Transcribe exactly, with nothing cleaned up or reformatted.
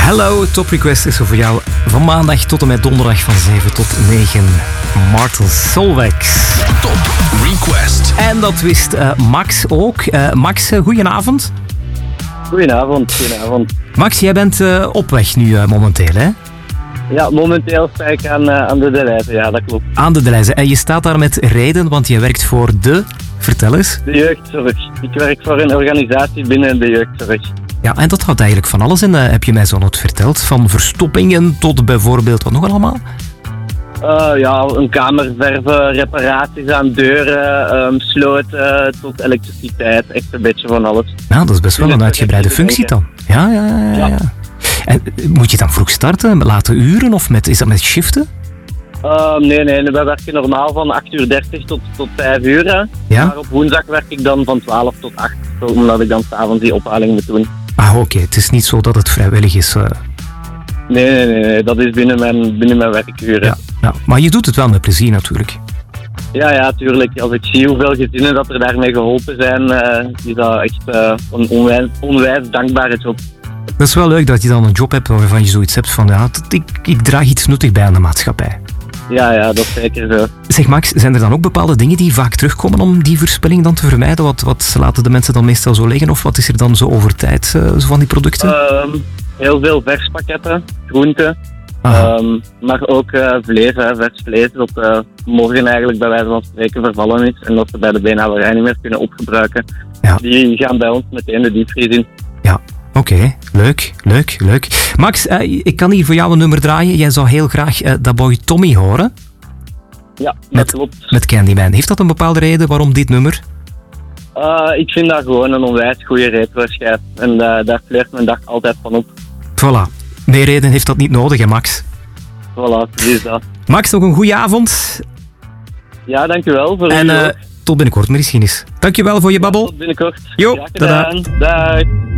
Hello, Top Request is er voor jou van maandag tot en met donderdag van zeven tot negen. Martel Solveig. Top Request. En dat wist uh, Max ook. Uh, Max, uh, goedenavond. Goedenavond, goedenavond. Max, jij bent uh, op weg nu uh, momenteel, hè? Ja, momenteel sta ik aan, uh, aan de Deleize, ja, dat klopt. Aan de Deleize. En je staat daar met reden, want je werkt voor de... Vertel eens. De jeugdzorg. Ik werk voor een organisatie binnen de jeugdzorg. Ja, en dat houdt eigenlijk van alles in, uh, heb je mij zo net verteld. Van verstoppingen tot bijvoorbeeld, wat nog allemaal? Uh, ja, een kamer verven, reparaties aan deuren, um, sloten tot elektriciteit. Echt een beetje van alles. Ja, dat is best wel een uitgebreide functie dan. Ja, ja, ja. ja. ja. En moet je dan vroeg starten, laten uren of met, is dat met shiften? Uh, nee, nee, we werken normaal van acht uur dertig tot, tot vijf uur. Hè. Ja? Maar op woensdag werk ik dan van twaalf tot acht, omdat ik dan s'avonds die ophaling moet doen. Ah, oké. Okay. Het is niet zo dat het vrijwillig is. Uh... Nee, nee, nee, nee, dat is binnen mijn, binnen mijn werkuren. Ja, ja, maar je doet het wel met plezier natuurlijk. Ja, ja, tuurlijk. Als ik zie hoeveel gezinnen dat er daarmee geholpen zijn, uh, is dat echt uh, een onwijs, onwijs dankbare job. Dat is wel leuk dat je dan een job hebt waarvan je zoiets hebt van, ja, ik, ik draag iets nuttig bij aan de maatschappij. Ja, ja, dat is zeker zo. Zeg Max, zijn er dan ook bepaalde dingen die vaak terugkomen om die verspilling dan te vermijden? Wat, wat laten de mensen dan meestal zo liggen? Of wat is er dan zo over tijd, uh, zo van die producten? Uh, heel veel verspakketten, groenten. Um, maar ook uh, vlees, hè, vers vlees, dat uh, morgen eigenlijk bij wijze van spreken vervallen is. En dat ze bij de beenhouwerij niet meer kunnen opgebruiken. Ja. Die gaan bij ons meteen de diepvries in. Ja. Oké, okay, leuk, leuk, leuk. Max, uh, ik kan hier voor jou een nummer draaien. Jij zou heel graag uh, Dat Boy Tommy horen. Ja, dat met, klopt. Met Candyman. Heeft dat een bepaalde reden waarom dit nummer? Uh, ik vind dat gewoon een onwijs goede retro-schijf. En uh, daar flirt mijn dag altijd van op. Voilà. Meer reden heeft dat niet nodig, hè Max? Voilà, precies dat. Max, nog een goede avond. Ja, dankjewel. Voor en u uh, tot binnenkort misschien eens. Dankjewel voor je babbel. Ja, tot binnenkort. Jo, ja, gedaan. Dag.